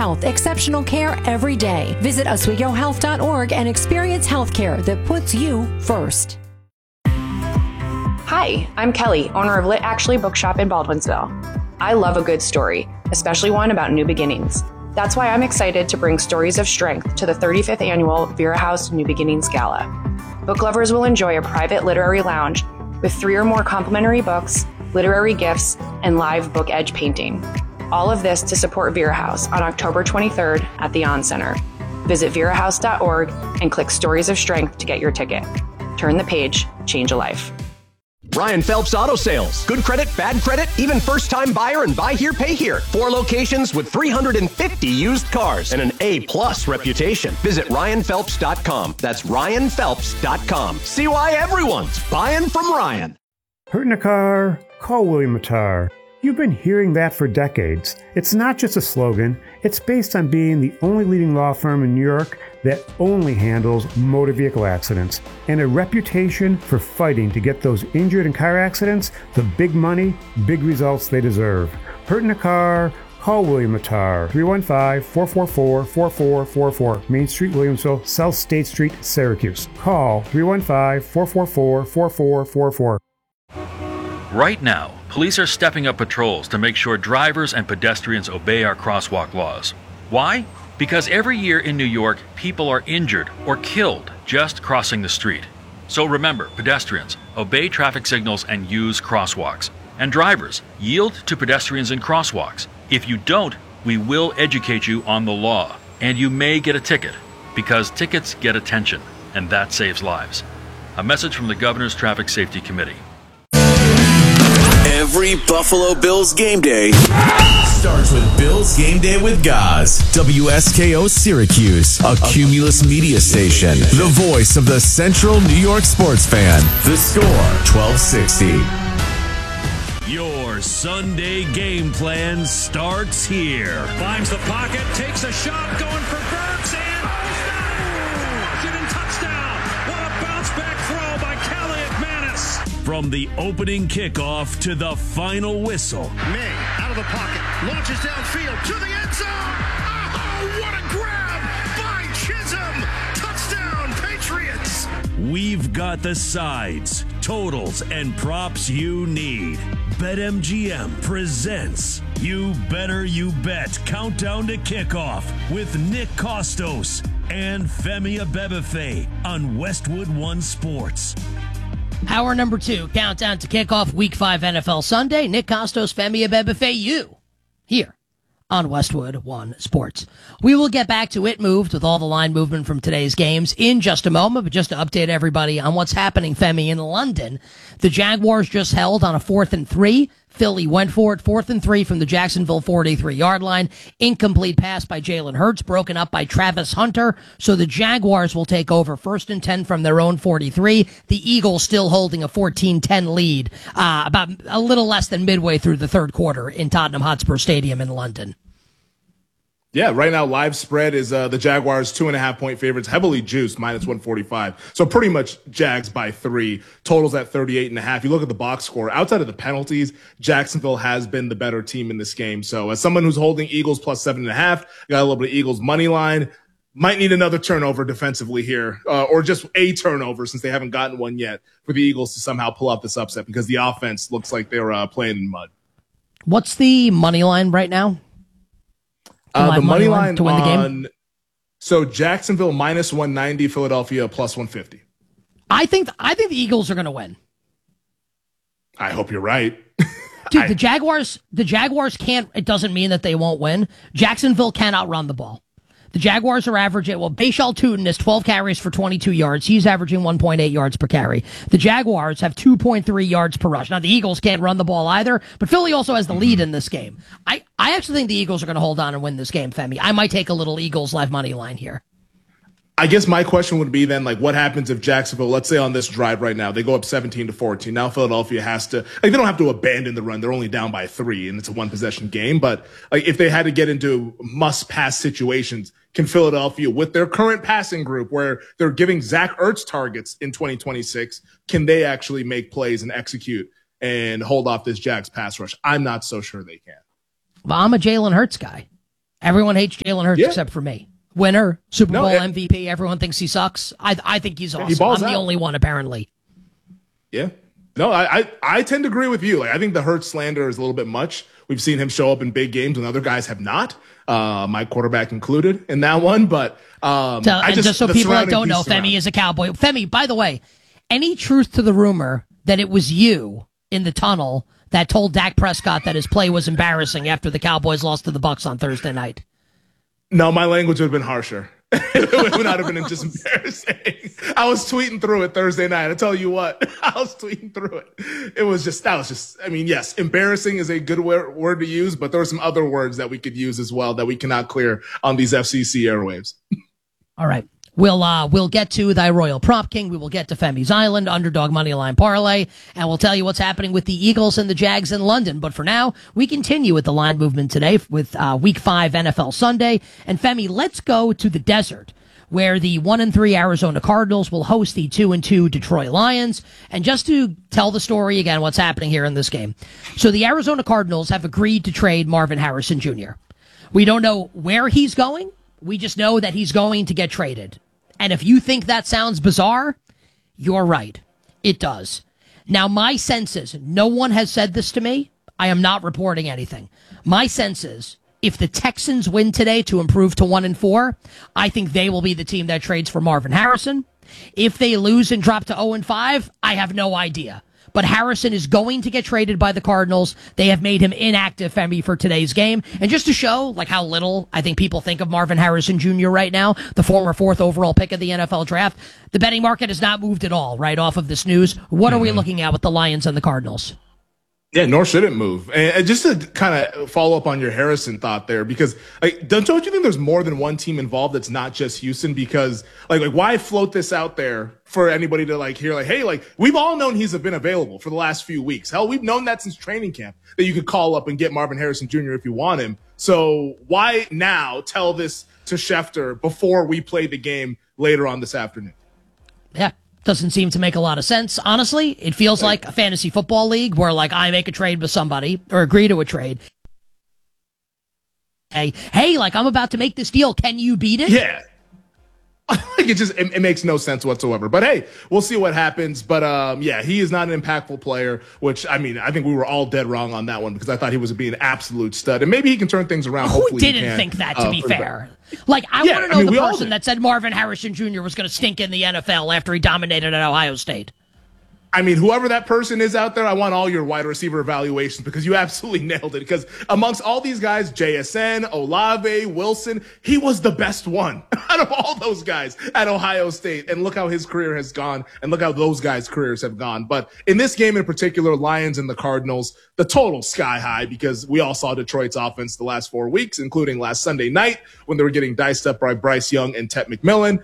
Health, exceptional care every day. Visit OswegoHealth.org and experience healthcare that puts you first. Hi, I'm Kelly, owner of Lit Actually Bookshop in Baldwinsville. I love a good story, especially one about new beginnings. That's why I'm excited to bring Stories of Strength to the 35th annual Vera House New Beginnings Gala. Book lovers will enjoy a private literary lounge with 3 or more complimentary books, literary gifts, and live book edge painting. All of this to support Vera House on October 23rd at the On Center. Visit verahouse.org and click Stories of Strength to get your ticket. Turn the page, change a life. Ryan Phelps Auto Sales. Good credit, bad credit, even first-time buyer and buy here, pay here. 4 locations with 350 used cars and an A-plus reputation. Visit RyanPhelps.com. That's RyanPhelps.com. See why everyone's buying from Ryan. Hurting a car? Call William Mattar. You've been hearing that for decades. It's not just a slogan. It's based on being the only leading law firm in New York that only handles motor vehicle accidents, and a reputation for fighting to get those injured in car accidents the big money, big results they deserve. Hurting a car? Call William Mattar, 315-444-4444, Main Street, Williamsville, South State Street, Syracuse. Call 315-444-4444. Right now, police are stepping up patrols to make sure drivers and pedestrians obey our crosswalk laws. Why? Because every year in New York, people are injured or killed just crossing the street. So remember, pedestrians, obey traffic signals and use crosswalks. And drivers, yield to pedestrians in crosswalks. If you don't, we will educate you on the law. And you may get a ticket, because tickets get attention, and that saves lives. A message from the Governor's Traffic Safety Committee. Every Buffalo Bills game day starts with Bills Game Day with Gaz. WSKO Syracuse, a Cumulus media station. The voice of the Central New York sports fan. The Score, 1260. Your Sunday game plan starts here. Finds the pocket, takes a shot, going for Burks, and Washington touchdown. What a bounce back throw by Calais McManus. From the opening kickoff to the final whistle. May out of the pocket, launches downfield to the end zone. Oh, what a grab by Chisholm. Touchdown, Patriots. We've got the sides, totals, and props you need. BetMGM presents You Better You Bet Countdown to Kickoff with Nick Kostos and Femi Abebefe on Westwood One Sports. Hour number 2, countdown to kickoff, Week 5 NFL Sunday. Nick Kostos, Femi Abebefe, you here on Westwood One Sports. We will get back to It Moved with all the line movement from today's games in just a moment, but just to update everybody on what's happening, Femi, in London. The Jaguars just held on a 4th and 3. Philly went for it, 4th and 3 from the Jacksonville 43-yard line. Incomplete pass by Jalen Hurts, broken up by Travis Hunter. So the Jaguars will take over 1st and 10 from their own 43. The Eagles still holding a 14-10 lead, about a little less than midway through the third quarter in Tottenham Hotspur Stadium in London. Yeah, right now live spread is the Jaguars 2.5-point favorites, heavily juiced, -145. So pretty much Jags by 3. Totals at 38.5. You look at the box score. Outside of the penalties, Jacksonville has been the better team in this game. So as someone who's holding Eagles +7.5, got a little bit of Eagles money line. Might need another turnover defensively here, or just a turnover since they haven't gotten one yet for the Eagles to somehow pull out this upset because the offense looks like they're playing in mud. What's the money line right now? The money line to win the game? So Jacksonville -190, Philadelphia +150. I think the Eagles are going to win. I hope you're right. Dude, the Jaguars can't, it doesn't mean that they won't win. Jacksonville cannot run the ball. The Jaguars are averaging, Bashal Tutin has 12 carries for 22 yards. He's averaging 1.8 yards per carry. The Jaguars have 2.3 yards per rush. Now, the Eagles can't run the ball either, but Philly also has the lead in this game. I actually think the Eagles are going to hold on and win this game, Femi. I might take a little Eagles live money line here. I guess my question would be then, what happens if Jacksonville, let's say on this drive right now, they go up 17-14. Now Philadelphia has to, they don't have to abandon the run. They're only down by 3 and it's a 1-possession game. But if they had to get into must pass situations, can Philadelphia, with their current passing group where they're giving Zach Ertz targets in 2026, can they actually make plays and execute and hold off this Jags pass rush? I'm not so sure they can. Well, I'm a Jalen Hurts guy. Everyone hates Jalen Hurts except for me. Winner, Super Bowl MVP. Everyone thinks he sucks. I think he's awesome. I'm the only one, apparently. Yeah. No, I tend to agree with you. Like, I think the Hurts slander is a little bit much. We've seen him show up in big games when other guys have not, my quarterback included in that one. But just so people that don't know, Femi is a Cowboy. Femi, by the way, any truth to the rumor that it was you in the tunnel that told Dak Prescott that his play was embarrassing after the Cowboys lost to the Bucs on Thursday night? No, my language would have been harsher. It would not have been just embarrassing. I was tweeting through it Thursday night. I tell you what, I was tweeting through it. I mean, yes, embarrassing is a good word to use, but there are some other words that we could use as well that we cannot clear on these FCC airwaves. All right. We'll get to thy Royal Prop King. We will get to Femi's Island, Underdog Moneyline Parlay, and we'll tell you what's happening with the Eagles and the Jags in London. But for now, we continue with the line movement today with Week 5 NFL Sunday. And Femi, let's go to the desert, where the 1-3 Arizona Cardinals will host the 2-2 Detroit Lions. And just to tell the story again, what's happening here in this game. So the Arizona Cardinals have agreed to trade Marvin Harrison Jr. We don't know where he's going. We just know that he's going to get traded. And if you think that sounds bizarre, you're right. It does. Now, my sense is, no one has said this to me. I am not reporting anything. My sense is, if the Texans win today to improve to 1-4, I think they will be the team that trades for Marvin Harrison. If they lose and drop to 0-5, I have no idea. But Harrison is going to get traded by the Cardinals. They have made him inactive, Femi, for today's game. And just to show like how little I think people think of Marvin Harrison Jr. right now, the former 4th overall pick of the NFL draft, the betting market has not moved at all right off of this news. What are we looking at with the Lions and the Cardinals? Yeah, nor should it move. And just to kind of follow up on your Harrison thought there, because like, don't you think there's more than one team involved that's not just Houston? Because like why float this out there for anybody to like hear like, hey, like we've all known he's been available for the last few weeks. Hell, we've known that since training camp that you could call up and get Marvin Harrison Jr. if you want him. So why now tell this to Schefter before we play the game later on this afternoon? Yeah. Doesn't seem to make a lot of sense. Honestly, it feels like a fantasy football league where like I make a trade with somebody or agree to a trade. Hey, like I'm about to make this deal. Can you beat it? Yeah. Like it makes no sense whatsoever. But hey, we'll see what happens. But yeah, he is not an impactful player, which I mean, I think we were all dead wrong on that one because I thought he was being an absolute stud. And maybe he can turn things around. Who didn't think that, to be fair? Like, I want to know the person that said Marvin Harrison Jr. was going to stink in the NFL after he dominated at Ohio State. I mean, whoever that person is out there, I want all your wide receiver evaluations because you absolutely nailed it. Because amongst all these guys, JSN, Olave, Wilson, he was the best one out of all those guys at Ohio State. And look how his career has gone and look how those guys' careers have gone. But in this game in particular, Lions and the Cardinals, the total sky high because we all saw Detroit's offense the last 4 weeks, including last Sunday night when they were getting diced up by Bryce Young and Tet McMillan.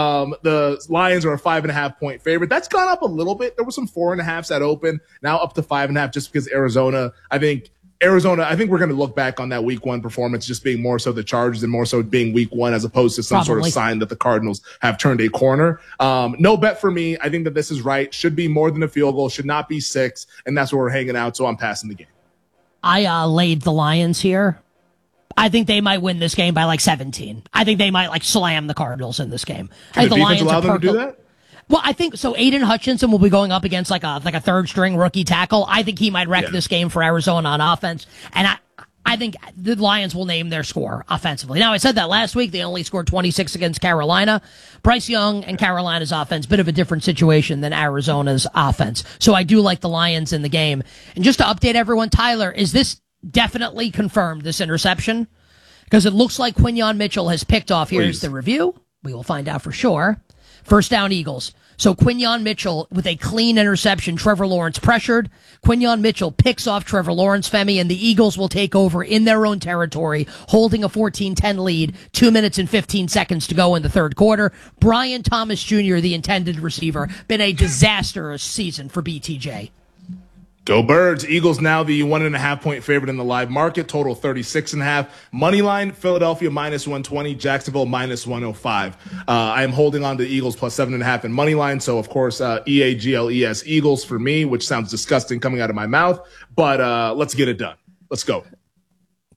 The Lions are a 5.5 point favorite. That's gone up a little bit. There was some 4.5s at open, now up to 5.5 just because Arizona, I think we're going to look back on that week 1 performance just being more so the Chargers and more so being week 1 as opposed to some sort of sign that the Cardinals have turned a corner. No bet for me. I think that this is right. Should be more than a field goal, should not be 6. And that's where we're hanging out. So I'm passing the game. I laid the Lions here. I think they might win this game by like 17. I think they might like slam the Cardinals in this game. Can the defense allow them to do that? Well, I think so. Aiden Hutchinson will be going up against like a third string rookie tackle. I think he might wreck this game for Arizona on offense. And I think the Lions will name their score offensively. Now, I said that last week. They only scored 26 against Carolina. Bryce Young and Carolina's offense, bit of a different situation than Arizona's offense. So I do like the Lions in the game. And just to update everyone, Tyler, is this definitely confirmed, this interception? Because it looks like Quinyon Mitchell has picked off. Here's the review. We will find out for sure. First down, Eagles. So Quinyon Mitchell with a clean interception. Trevor Lawrence pressured. Quinyon Mitchell picks off Trevor Lawrence, Femi, and the Eagles will take over in their own territory, holding a 14-10 lead, 2 minutes and 15 seconds to go in the third quarter. Brian Thomas Jr., the intended receiver, been a disastrous season for BTJ. Go Birds. Eagles now the 1.5 point favorite in the live market. Total 36.5. Money line, Philadelphia -120, Jacksonville -105. I am holding on to the Eagles plus 7.5 in money line. So of course, EAGLES Eagles for me, which sounds disgusting coming out of my mouth, but let's get it done. Let's go.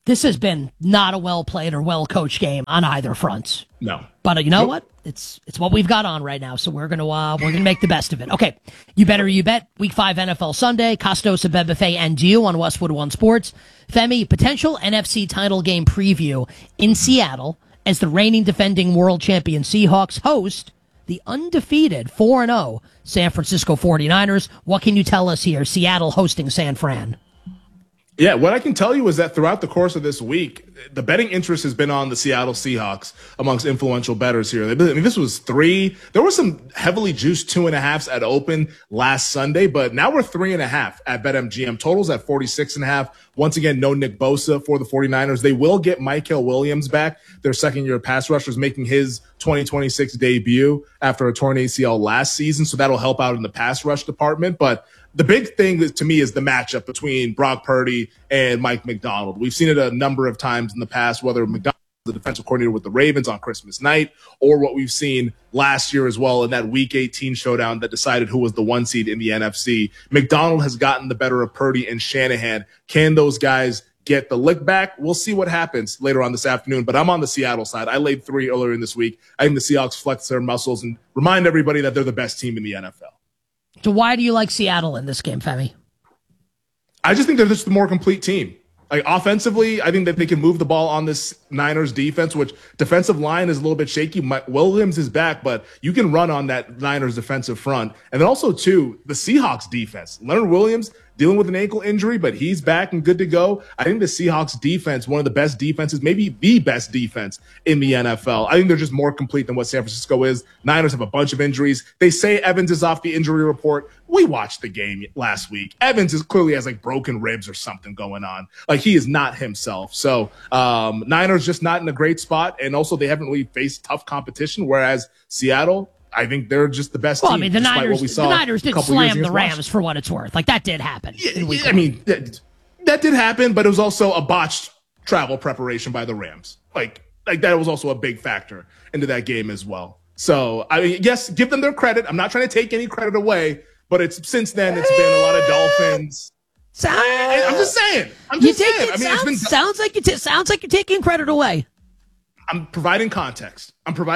This has been not a well-played or well-coached game on either front. No. But you know what? It's what we've got on right now, so we're gonna make the best of it. Okay, you better you bet. Week 5 NFL Sunday, Costos, Abed Buffet, and you on Westwood One Sports. Femi, potential NFC title game preview in Seattle as the reigning defending world champion Seahawks host the undefeated 4-0 San Francisco 49ers. What can you tell us here? Seattle hosting San Fran. Yeah, what I can tell you is that throughout the course of this week, the betting interest has been on the Seattle Seahawks amongst influential bettors here. I mean, this was 3. There were some heavily juiced 2.5s at open last Sunday, but now we're 3.5 at BetMGM. Totals at 46.5. Once again, no Nick Bosa for the 49ers. They will get Mykel Williams back, their second-year pass rushers, making his 2026 debut after a torn ACL last season, so that'll help out in the pass rush department. But the big thing to me is the matchup between Brock Purdy and Mike McDonald. We've seen it a number of times in the past, whether McDonald was the defensive coordinator with the Ravens on Christmas night, or what we've seen last year as well in that Week 18 showdown that decided who was the 1 seed in the NFC. McDonald has gotten the better of Purdy and Shanahan. Can those guys get the lick back? We'll see what happens later on this afternoon, but I'm on the Seattle side. I laid 3 earlier in this week. I think the Seahawks flex their muscles and remind everybody that they're the best team in the NFL. So why do you like Seattle in this game, Femi? I just think they're just the more complete team. Like offensively, I think that they can move the ball on this Niners defense, which defensive line is a little bit shaky. Mike Williams is back, but you can run on that Niners defensive front. And then also, too, the Seahawks defense. Leonard Williams dealing with an ankle injury, but he's back and good to go. I think the Seahawks defense, one of the best defenses, maybe the best defense in the NFL. I think they're just more complete than what San Francisco is. Niners have a bunch of injuries. They say Evans is off the injury report. We watched the game last week. Evans is clearly has like broken ribs or something going on. Like he is not himself. So Niners just not in a great spot. And also they haven't really faced tough competition, whereas Seattle, I think they're just the best team. I mean, the Niners did slam the Rams for what it's worth. Like, that did happen. I mean, that did happen, but it was also a botched travel preparation by the Rams. Like that was also a big factor into that game as well. So, I mean, yes, give them their credit. I'm not trying to take any credit away, but since then, it's been a lot of Dolphins. I'm just saying. I mean, sounds like you're taking credit away. I'm providing context.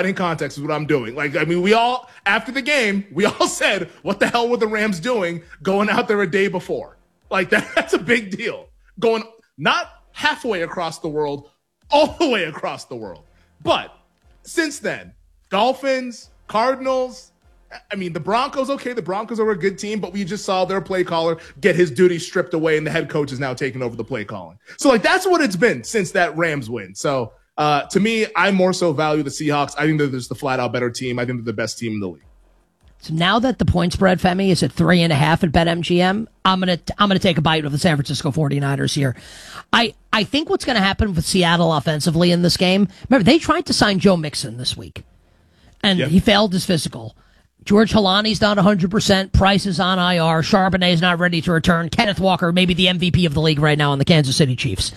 Is what I'm doing. Like, I mean, after the game, we all said, what the hell were the Rams doing going out there a day before? Like, that's a big deal. Going not halfway across the world, all the way across the world. But since then, Dolphins, Cardinals, I mean, the Broncos, okay, the Broncos are a good team, but we just saw their play caller get his duty stripped away, and the head coach is now taking over the play calling. So, like, that's what it's been since that Rams win. So, to me, I more so value the Seahawks. I think they're just the flat-out better team. I think they're the best team in the league. So now that the point spread, Femi, is at 3.5 at BetMGM, I'm gonna take a bite of the San Francisco 49ers here. I think what's going to happen with Seattle offensively in this game, remember, they tried to sign Joe Mixon this week, and he failed his physical. George Halani's not 100%. Price is on IR. Charbonnet's not ready to return. Kenneth Walker, maybe the MVP of the league right now on the Kansas City Chiefs.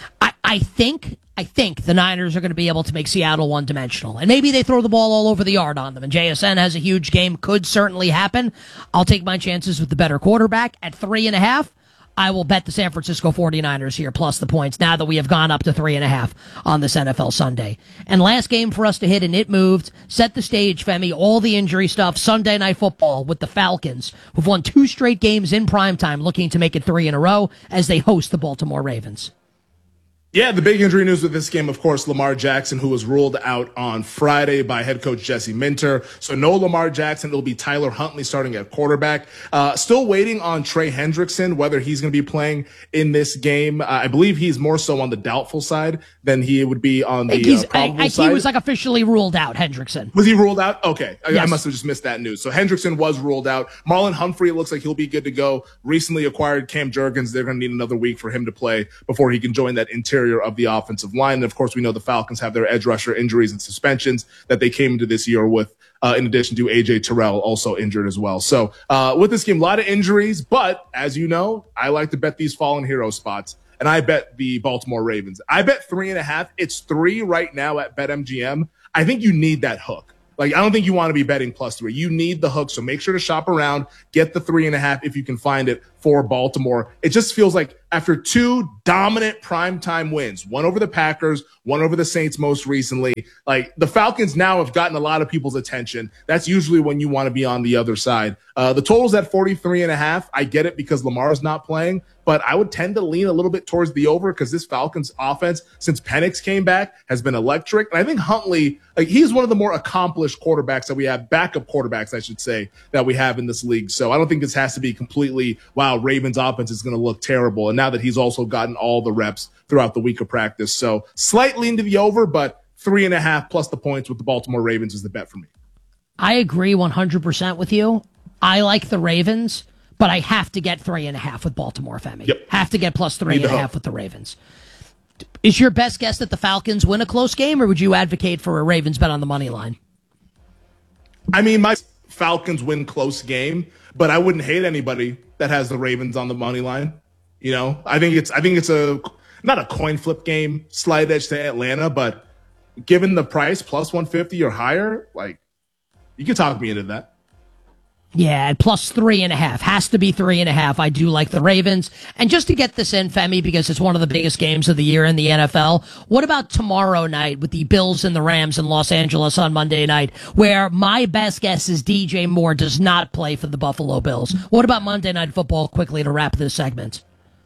I think the Niners are going to be able to make Seattle one-dimensional. And maybe they throw the ball all over the yard on them. And JSN has a huge game. Could certainly happen. I'll take my chances with the better quarterback. At 3.5, I will bet the San Francisco 49ers here plus the points now that we have gone up to 3.5 on this NFL Sunday. And last game for us to hit, and it moved. Set the stage, Femi. All the injury stuff. Sunday Night Football with the Falcons, who've won 2 straight games in primetime, looking to make it 3 in a row as they host the Baltimore Ravens. Yeah, the big injury news with this game, of course, Lamar Jackson, who was ruled out on Friday by head coach Jesse Minter. So no Lamar Jackson. It'll be Tyler Huntley starting at quarterback. Still waiting on Trey Hendrickson, whether he's going to be playing in this game. I believe he's more so on the doubtful side than he would be on the probable side. He was like officially ruled out, Hendrickson. Was he ruled out? Okay. Yes. I must have just missed that news. So Hendrickson was ruled out. Marlon Humphrey, it looks like he'll be good to go. Recently acquired Cam Jurgens. They're going to need another week for him to play before he can join that interior of the offensive line. And of course, we know the Falcons have their edge rusher injuries and suspensions that they came into this year with, in addition to AJ Terrell also injured as well. So with this game, a lot of injuries, but as you know, I like to bet these fallen hero spots. And I bet the Baltimore Ravens. I bet 3.5. It's 3 right now at BetMGM. I think you need that hook. Like, I don't think you want to be betting +3. You need the hook. So make sure to shop around, get the 3.5 if you can find it for Baltimore. It just feels like after 2 dominant primetime wins, one over the Packers, one over the Saints most recently, like the Falcons now have gotten a lot of people's attention. That's usually when you want to be on the other side. The total's at 43.5. I get it because Lamar's not playing, but I would tend to lean a little bit towards the over because this Falcons offense, since Penix came back, has been electric. And I think Huntley, like, he's one of the more accomplished quarterbacks that we have, backup quarterbacks, I should say, that we have in this league. So I don't think this has to be completely, wow, Ravens offense is going to look terrible. And now that he's also gotten all the reps throughout the week of practice. So slight lean to the over, but 3.5 plus the points with the Baltimore Ravens is the bet for me. I agree 100% with you. I like the Ravens, but I have to get 3.5 with Baltimore, Femi. Yep. Have to get plus 3.5 with the Ravens. Is your best guess that the Falcons win a close game, or would you advocate for a Ravens bet on the money line? I mean, my Falcons win close game, but I wouldn't hate anybody that has the Ravens on the money line. You know, I think it's a not a coin flip game, slight edge to Atlanta, but given the price plus 150 or higher, like, you can talk me into that. Yeah, plus 3.5. Has to be 3.5. I do like the Ravens. And just to get this in, Femi, because it's one of the biggest games of the year in the NFL, what about tomorrow night with the Bills and the Rams in Los Angeles on Monday night, where my best guess is DJ Moore does not play for the Buffalo Bills? What about Monday Night Football quickly to wrap this segment?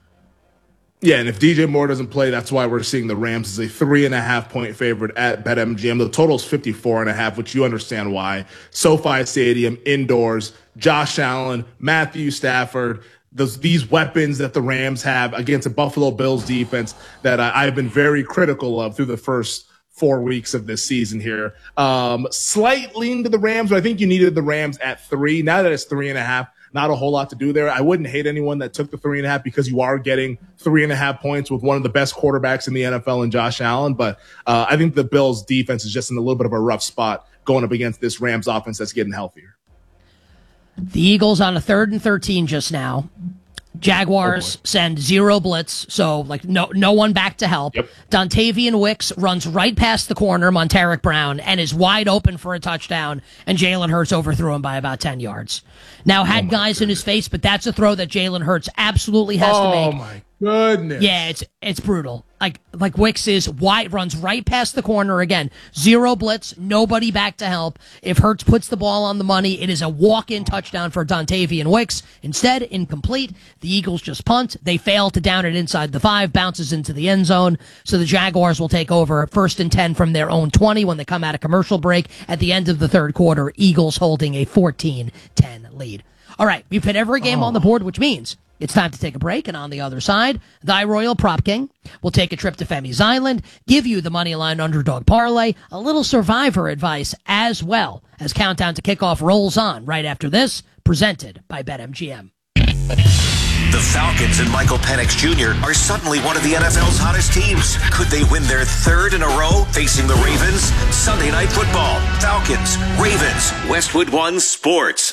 Yeah, and if DJ Moore doesn't play, that's why we're seeing the Rams as a 3.5-point favorite at BetMGM. The total's 54.5, which you understand why. SoFi Stadium, indoors, Josh Allen, Matthew Stafford, these weapons that the Rams have against a Buffalo Bills defense that I've been very critical of through the first 4 weeks of this season here. Slight lean to the Rams, but I think you needed the Rams at 3. Now that it's 3.5, not a whole lot to do there. I wouldn't hate anyone that took the 3.5 because you are getting 3.5 points with one of the best quarterbacks in the NFL in Josh Allen. But I think the Bills defense is just in a little bit of a rough spot going up against this Rams offense that's getting healthier. The Eagles on a 3rd and 13 just now. Jaguars send 0 blitz, so like no one back to help. Yep. Dontavian Wicks runs right past the corner, Montaric Brown, and is wide open for a touchdown, and Jalen Hurts overthrew him by about 10 yards. Now, had guys in his face, but that's a throw that Jalen Hurts absolutely has to make. Oh, my goodness. Yeah, it's brutal. Like Wicks is wide, runs right past the corner again. 0 blitz, nobody back to help. If Hurts puts the ball on the money, it is a walk-in touchdown for Dontavian Wicks. Instead, incomplete. The Eagles just punt. They fail to down it inside the 5, bounces into the end zone. So the Jaguars will take over 1st and 10 from their own 20 when they come out of commercial break at the end of the 3rd quarter. Eagles holding a 14-10 lead. All right, we've hit every game on the board, which means it's time to take a break, and on the other side, Thy Royal Prop King will take a trip to Femi's Island, give you the Moneyline Underdog Parlay, a little Survivor advice, as well as Countdown to Kickoff rolls on right after this, presented by BetMGM. The Falcons and Michael Penix Jr. are suddenly one of the NFL's hottest teams. Could they win their 3rd in a row facing the Ravens? Sunday Night Football, Falcons, Ravens, Westwood One Sports.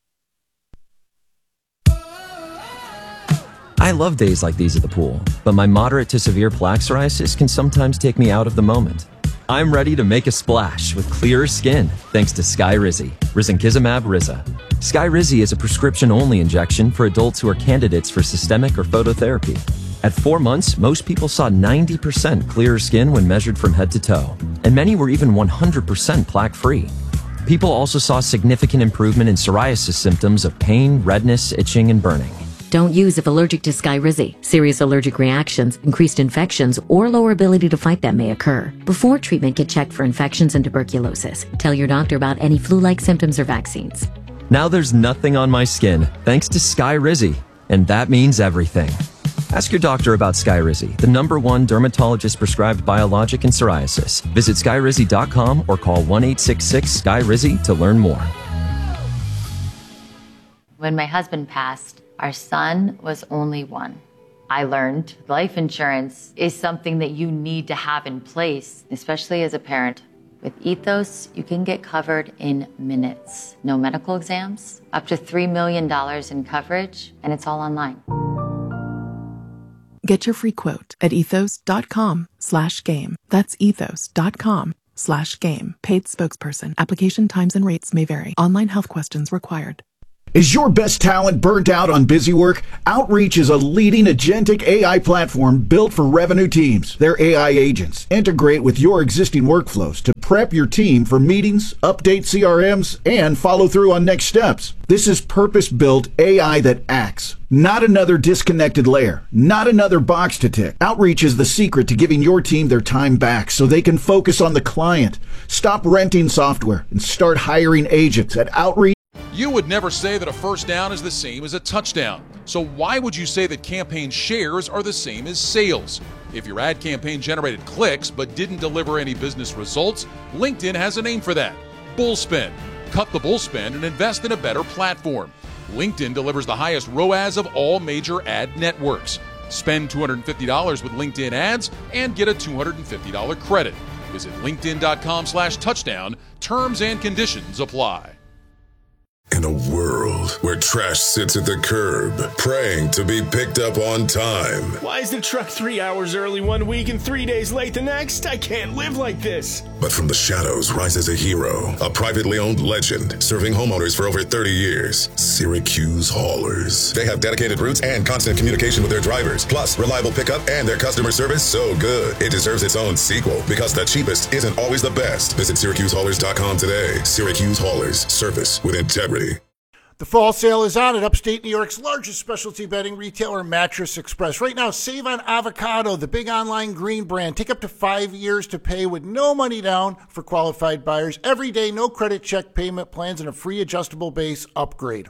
I love days like these at the pool, but my moderate to severe plaque psoriasis can sometimes take me out of the moment. I'm ready to make a splash with clearer skin thanks to Skyrizi, Risankizumab Riza. Skyrizi is a prescription-only injection for adults who are candidates for systemic or phototherapy. At 4 months, most people saw 90% clearer skin when measured from head to toe, and many were even 100% plaque-free. People also saw significant improvement in psoriasis symptoms of pain, redness, itching, and burning. Don't use if allergic to Skyrizi. Serious allergic reactions, increased infections, or lower ability to fight them may occur. Before treatment, get checked for infections and tuberculosis. Tell your doctor about any flu-like symptoms or vaccines. Now there's nothing on my skin thanks to Skyrizi, and that means everything. Ask your doctor about Skyrizi, the #1 dermatologist-prescribed biologic in psoriasis. Visit Skyrizi.com or call 1-866-SKYRIZI to learn more. When my husband passed, our son was only 1. I learned life insurance is something that you need to have in place, especially as a parent. With Ethos, you can get covered in minutes. No medical exams, up to $3 million in coverage, and it's all online. Get your free quote at ethos.com/game. That's ethos.com/game. LifeSpan.com/game. Paid spokesperson. Application times and rates may vary. Online health questions required. Is your best talent burnt out on busy work? Outreach is a leading agentic AI platform built for revenue teams. Their AI agents integrate with your existing workflows to prep your team for meetings, update CRMs, and follow through on next steps. This is purpose-built AI that acts. Not another disconnected layer. Not another box to tick. Outreach is the secret to giving your team their time back so they can focus on the client. Stop renting software and start hiring agents at Outreach. You would never say that a first down is the same as a touchdown. So why would you say that campaign shares are the same as sales? If your ad campaign generated clicks but didn't deliver any business results, LinkedIn has a name for that: bullspend. Cut the bullspend and invest in a better platform. LinkedIn delivers the highest ROAS of all major ad networks. Spend $250 with LinkedIn ads and get a $250 credit. Visit linkedin.com/touchdown. Terms and conditions apply. In a world where trash sits at the curb, praying to be picked up on time. Why is the truck 3 hours early one week and 3 days late the next? I can't live like this. But from the shadows rises a hero, a privately owned legend, serving homeowners for over 30 years. Syracuse Haulers. They have dedicated routes and constant communication with their drivers, plus reliable pickup and their customer service so good it deserves its own sequel, because the cheapest isn't always the best. Visit SyracuseHaulers.com today. Syracuse Haulers. Service with integrity. The fall sale is on at upstate New York's largest specialty bedding retailer, Mattress Express. Right now, save on Avocado, the big online green brand. Take up to 5 years to pay with no money down for qualified buyers. Every day, no credit check payment plans, and a free adjustable base upgrade.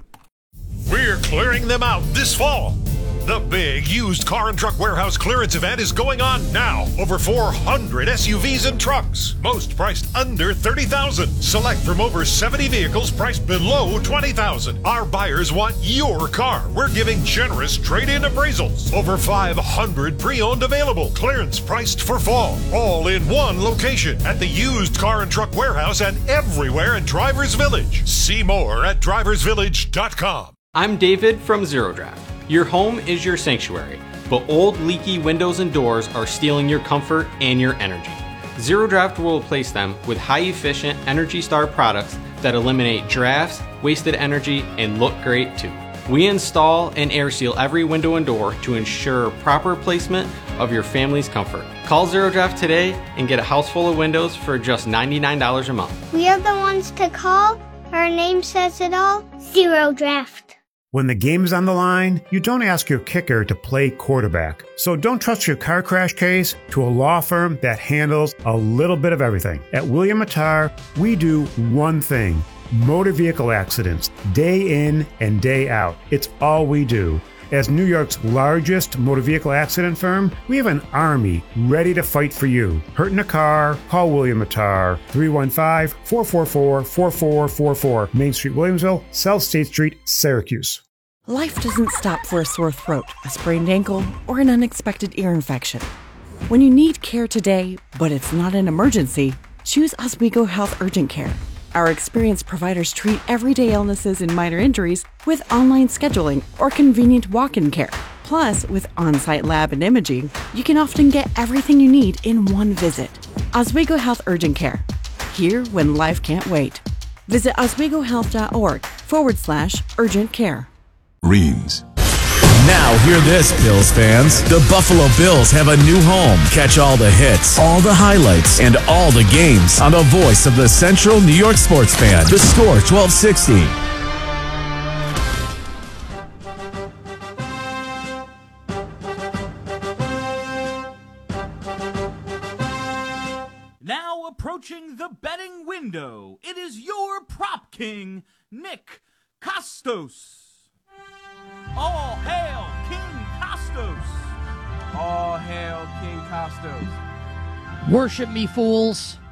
We're clearing them out this fall. The big used car and truck warehouse clearance event is going on now. Over 400 SUVs and trucks, most priced under $30,000. Select from over 70 vehicles priced below $20,000. Our buyers want your car. We're giving generous trade-in appraisals. Over 500 pre-owned available. Clearance priced for fall. All in one location at the used car and truck warehouse and everywhere in Drivers Village. See more at driversvillage.com. I'm David from Zero Draft. Your home is your sanctuary, but old leaky windows and doors are stealing your comfort and your energy. Zero Draft will replace them with high-efficient Energy Star products that eliminate drafts, wasted energy, and look great too. We install and air seal every window and door to ensure proper placement of your family's comfort. Call Zero Draft today and get a house full of windows for just $99 a month. We are the ones to call. Our name says it all. Zero Draft. When the game is on the line, you don't ask your kicker to play quarterback. So don't trust your car crash case to a law firm that handles a little bit of everything. At William Mattar, we do one thing: motor vehicle accidents, day in and day out. It's all we do. As New York's largest motor vehicle accident firm, we have an army ready to fight for you. Hurt in a car? Call William Mattar, 315-444-4444, Main Street, Williamsville, South State Street, Syracuse. Life doesn't stop for a sore throat, a sprained ankle, or an unexpected ear infection. When you need care today, but it's not an emergency, choose Oswego Health Urgent Care. Our experienced providers treat everyday illnesses and minor injuries with online scheduling or convenient walk-in care. Plus, with on-site lab and imaging, you can often get everything you need in one visit. Oswego Health Urgent Care. Here when life can't wait. Visit oswegohealth.org/urgent care. Reams. Now hear this, Bills fans. The Buffalo Bills have a new home. Catch all the hits, all the highlights, and all the games on the voice of the Central New York sports fan. The Score 1260. Now approaching the betting window, it is your prop king, Nick Kostos. All hail King Kostos! All hail King Kostos. Worship me, fools.